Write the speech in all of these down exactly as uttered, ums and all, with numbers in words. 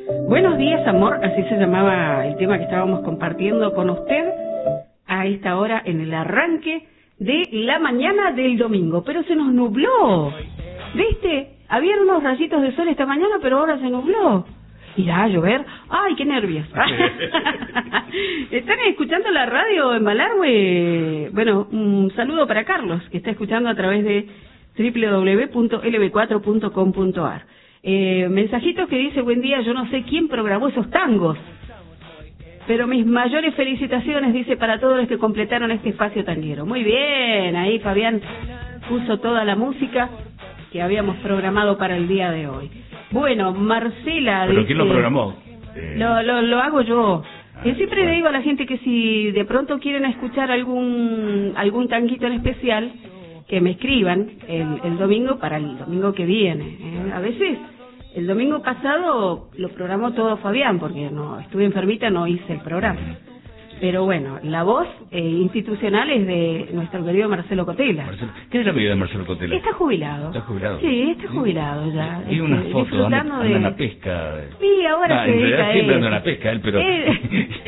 Buenos días, amor, así se llamaba el tema que estábamos compartiendo con usted a esta hora en el arranque de la mañana del domingo. Pero se nos nubló, ¿viste? Habían unos rayitos de sol esta mañana, pero ahora se nubló. ¿Irá a llover? ¡Ay, qué nervios! ¿Están escuchando la radio en Malargüe? Bueno, un saludo para Carlos, que está escuchando a través de doble u doble u doble u punto ele be cuatro punto com punto a r. Eh, mensajitos que dice, buen día, yo no sé quién programó esos tangos, pero mis mayores felicitaciones, dice, para todos los que completaron este espacio tanguero. Muy bien, ahí Fabián puso toda la música que habíamos programado para el día de hoy. Bueno, Marcela... ¿Pero dice, quién lo programó? Eh... Lo, lo, lo hago yo. Yo siempre le digo a la gente que si de pronto quieren escuchar algún algún tanguito en especial, que me escriban el, el domingo para el domingo que viene. ¿eh? A veces, el domingo pasado lo programó todo Fabián, porque no estuve enfermita, no hice el programa. Pero bueno, la voz eh, institucional es de nuestro querido Marcelo Cotela. Marcelo. ¿Qué es la vida de Marcelo Cotela? Está jubilado. ¿Está jubilado? Sí, está jubilado ya. Vi este, unas fotos, anda, anda de... en la pesca. Sí, ahora ah, se en dedica a siempre eso. anda en la pesca él, pero... Él...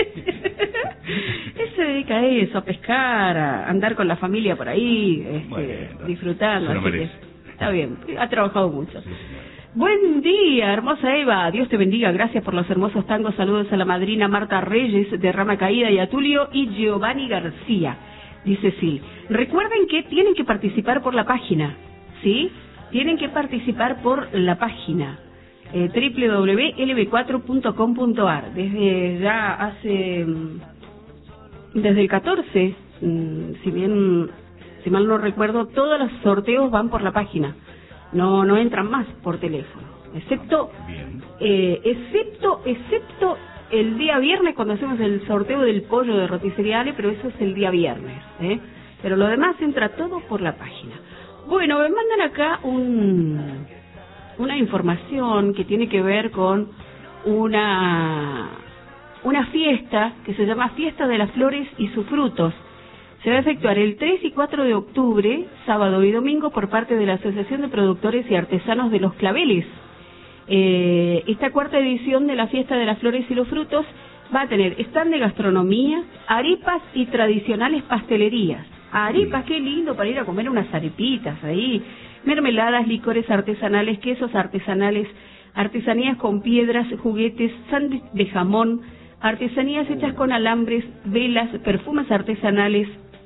él se dedica a eso, a pescar, a andar con la familia por ahí, este, bueno, disfrutando. Se lo así merece. Que está bien, ha trabajado mucho. Sí, buen día, hermosa Eva, Dios te bendiga, gracias por los hermosos tangos, saludos a la madrina Marta Reyes de Rama Caída y a Tulio y Giovanni García, dice sí. Recuerden que tienen que participar por la página, ¿sí? Tienen que participar por la página, eh, doble u doble u doble u punto ele be cuatro punto com punto a r. Desde ya hace, desde el catorce, si bien, si mal no recuerdo, todos los sorteos van por la página. No, no entran más por teléfono, excepto, eh, excepto, excepto el día viernes cuando hacemos el sorteo del pollo de roticería Ale, pero eso es el día viernes, ¿eh? Pero lo demás entra todo por la página. Bueno, me mandan acá un, una información que tiene que ver con una, una fiesta que se llama Fiesta de las Flores y sus Frutos. Se va a efectuar el tres y cuatro de octubre, sábado y domingo, por parte de la Asociación de Productores y Artesanos de los Claveles. Eh, esta cuarta edición de la Fiesta de las Flores y los Frutos va a tener stand de gastronomía, arepas y tradicionales pastelerías. Arepas, qué lindo para ir a comer unas arepitas ahí. Mermeladas, licores artesanales, quesos artesanales, artesanías con piedras, juguetes, sándwich de jamón, artesanías hechas con alambres, velas, perfumes artesanales,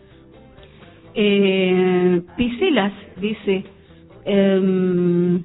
eh, piselas, dice, eh,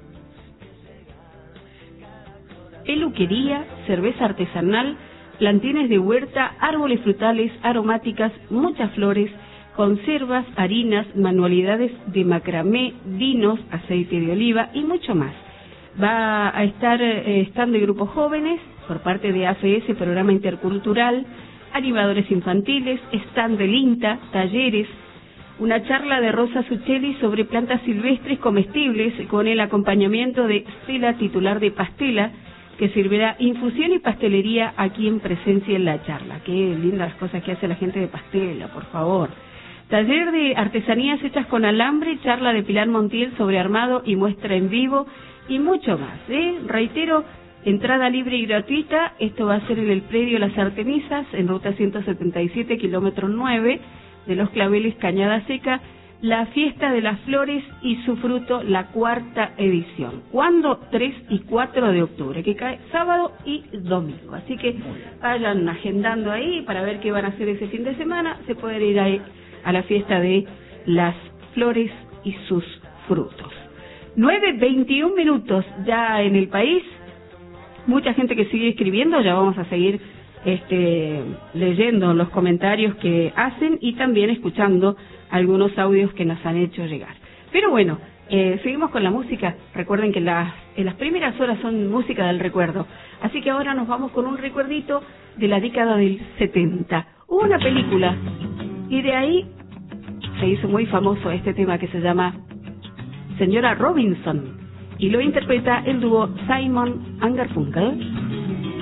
peluquería, cerveza artesanal, plantines de huerta, árboles frutales, aromáticas, muchas flores, conservas, harinas, manualidades de macramé, vinos, aceite de oliva y mucho más. Va a estar eh, stand de grupos jóvenes por parte de A F S, Programa Intercultural, animadores infantiles, stand del INTA, talleres, una charla de Rosa Suchelli sobre plantas silvestres comestibles con el acompañamiento de Stella, titular de Pastela, que servirá infusión y pastelería aquí en presencia en la charla. Qué lindas cosas que hace la gente de Pastela, por favor. Taller de artesanías hechas con alambre, charla de Pilar Montiel sobre armado y muestra en vivo y mucho más. ¿eh? Reitero, entrada libre y gratuita. Esto va a ser en el predio Las Artemisas, en ruta ciento setenta y siete, kilómetro nueve, de Los Claveles, Cañada Seca. La Fiesta de las Flores y su Fruto, la cuarta edición. ¿Cuándo? tres y cuatro de octubre, que cae sábado y domingo. Así que vayan agendando ahí para ver qué van a hacer ese fin de semana. Se pueden ir ahí a la Fiesta de las Flores y sus Frutos. nueve veintiún minutos ya en el país. Mucha gente que sigue escribiendo, ya vamos a seguir este, leyendo los comentarios que hacen y también escuchando algunos audios que nos han hecho llegar. Pero bueno, eh, seguimos con la música. Recuerden que las, en las primeras horas son música del recuerdo. Así que ahora nos vamos con un recuerdito de la década del setenta. Hubo una película y de ahí se hizo muy famoso este tema que se llama Señora Robinson y lo interpreta el dúo Simon and Garfunkel.